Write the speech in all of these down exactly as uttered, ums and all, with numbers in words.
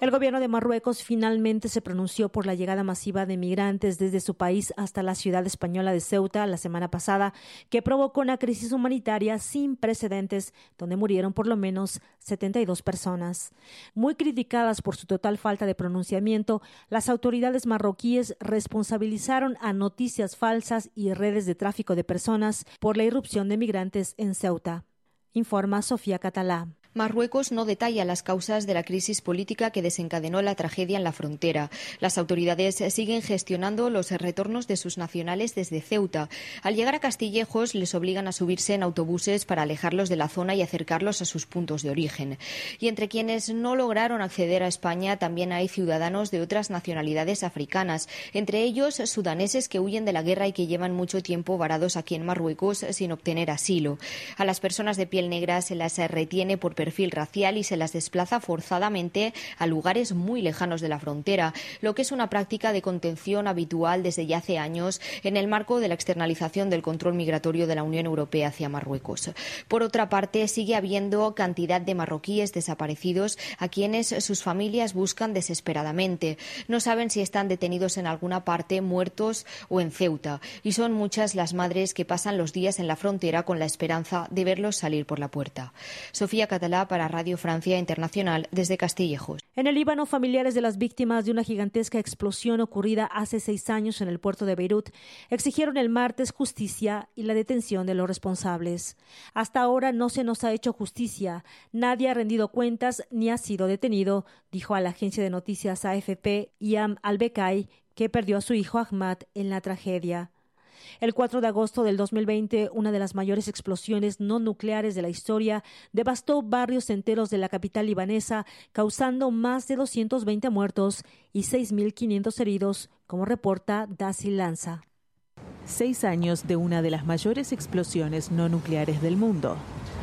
El gobierno de Marruecos finalmente se pronunció por la llegada masiva de migrantes desde su país hasta la ciudad española de Ceuta la semana pasada, que provocó una crisis humanitaria sin precedentes, donde murieron por lo menos setenta y dos personas. Muy criticadas por su total falta de pronunciamiento, las autoridades marroquíes responsabilizaron a noticias falsas y redes de tráfico de personas por la irrupción de migrantes en Ceuta. Informa Sofía Catalá. Marruecos no detalla las causas de la crisis política que desencadenó la tragedia en la frontera. Las autoridades siguen gestionando los retornos de sus nacionales desde Ceuta. Al llegar a Castillejos, les obligan a subirse en autobuses para alejarlos de la zona y acercarlos a sus puntos de origen. Y entre quienes no lograron acceder a España también hay ciudadanos de otras nacionalidades africanas, entre ellos sudaneses que huyen de la guerra y que llevan mucho tiempo varados aquí en Marruecos sin obtener asilo. A las personas de piel negra se las retiene por perfil racial y se las desplaza forzadamente a lugares muy lejanos de la frontera, lo que es una práctica de contención habitual desde ya hace años en el marco de la externalización del control migratorio de la Unión Europea hacia Marruecos. Por otra parte, sigue habiendo cantidad de marroquíes desaparecidos a quienes sus familias buscan desesperadamente. No saben si están detenidos en alguna parte, muertos o en Ceuta, y son muchas las madres que pasan los días en la frontera con la esperanza de verlos salir por la puerta. Sofía Catalá para Radio Francia Internacional desde Castillejos. En el Líbano, familiares de las víctimas de una gigantesca explosión ocurrida hace seis años en el puerto de Beirut exigieron el martes justicia y la detención de los responsables. Hasta ahora no se nos ha hecho justicia, nadie ha rendido cuentas ni ha sido detenido, dijo a la agencia de noticias A F P Iam Al-Bekai, que perdió a su hijo Ahmad en la tragedia. El cuatro de agosto del dos mil veinte, una de las mayores explosiones no nucleares de la historia devastó barrios enteros de la capital libanesa, causando más de doscientos veinte muertos y seis mil quinientos heridos, como reporta Dasil Lanza. Seis años de una de las mayores explosiones no nucleares del mundo.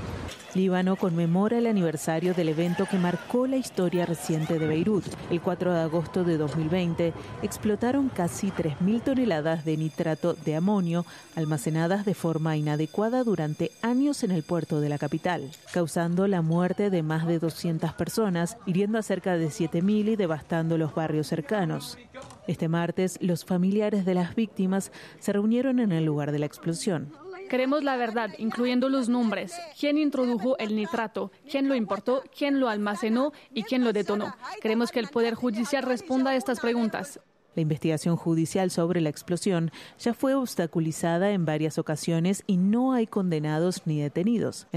Líbano conmemora el aniversario del evento que marcó la historia reciente de Beirut. El cuatro de agosto de dos mil veinte explotaron casi tres mil toneladas de nitrato de amonio almacenadas de forma inadecuada durante años en el puerto de la capital, causando la muerte de más de doscientas personas, hiriendo a cerca de siete mil y devastando los barrios cercanos. Este martes, los familiares de las víctimas se reunieron en el lugar de la explosión. Queremos la verdad, incluyendo los nombres, quién introdujo el nitrato, quién lo importó, quién lo almacenó y quién lo detonó. Queremos que el Poder Judicial responda a estas preguntas. La investigación judicial sobre la explosión ya fue obstaculizada en varias ocasiones y no hay condenados ni detenidos.